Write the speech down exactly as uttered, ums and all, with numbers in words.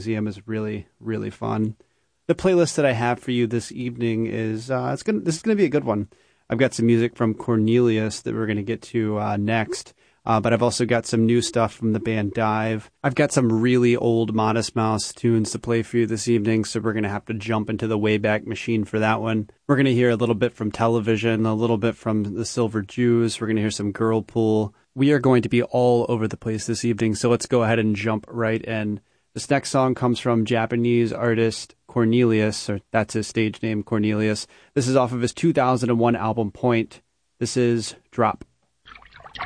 Museum is really, really fun. The playlist that I have for you this evening is, uh, it's gonna, this is going to be a good one. I've got some music from Cornelius that we're going to get to uh, next, uh, but I've also got some new stuff from the band Dive. I've got some really old Modest Mouse tunes to play for you this evening, so we're going to have to jump into the Wayback Machine for that one. We're going to hear a little bit from Television, a little bit from the Silver Jews. We're going to hear some Girlpool. We are going to be all over the place this evening, so let's go ahead and jump right in. This next song comes from Japanese artist Cornelius, or that's his stage name, Cornelius. This is off of his two thousand one album, Point. This is Drop.